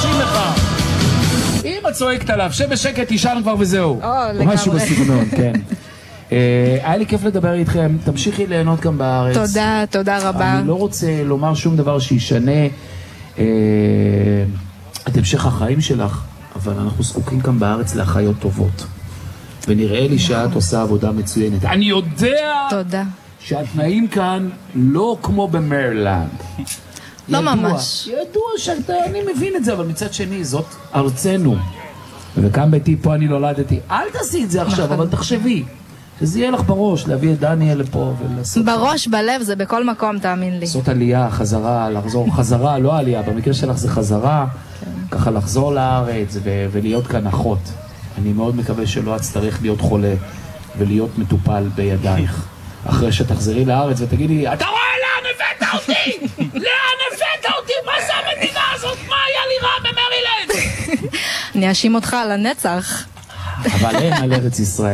מרשים לך. אם את צועקת עליו, שבשקט תישן כבר וזהו. לגמרי. משהו בסגנון, כן. היה לי כיף לדבר איתכם, תמשיכי ליהנות גם בארץ. תודה, תודה רבה. אני לא רוצה לומר שום דבר שישנה את המשך החיים שלך, אבל אנחנו זקוקים כאן בארץ לאחיות טובות. ונראה לי שאת עושה עבודה מצוינת. אני יודע תודה. שהתנאים כאן לא כמו במרילנד. לא ממש. ידוע אני מבין את זה, אבל מצד שני, זאת ארצנו. וכאן ביתי, פה אני נולדתי. אל תעשי את זה עכשיו, אבל תחשבי. שזה יהיה לך בראש, להביא את דניאל לפה ולעשות... בראש, בלב, זה בכל מקום, תאמין לי. לעשות עלייה, חזרה, לחזור, חזרה, לא עלייה, במקרה שלך זה חזרה, ככה לחזור לארץ ולהיות כאן אחות. אני מאוד מקווה שלא אצטרך להיות חולה ולהיות מטופל בידייך. אחרי שתחזרי לארץ ותגידי לי, אתה רואה לאן הבאת אותי? לאן הבאת אותי? מה זה המדינה הזאת? מה היה לי רע במרילנד? אני אשים אותך על הנצח. אבל אין על ארץ ישראל.